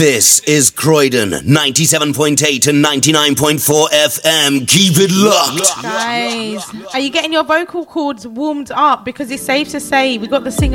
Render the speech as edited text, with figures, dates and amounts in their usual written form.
This is Croydon, 97.8 and 99.4 FM. Keep it locked. Guys, are you getting your vocal cords warmed up? Because it's safe to say we got the singer